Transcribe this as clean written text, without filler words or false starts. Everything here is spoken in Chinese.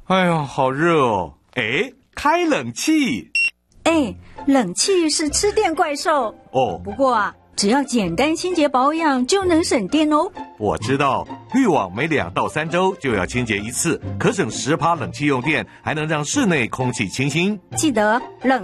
哎呀，好热哦！哎，开冷气。 哎，冷气是吃电怪兽哦。 不过啊，只要简单清洁保养就能省电哦。 我知道，滤网每2到3周就要清洁1次，可省10%冷气用电，还能让室内空气清新。 记得冷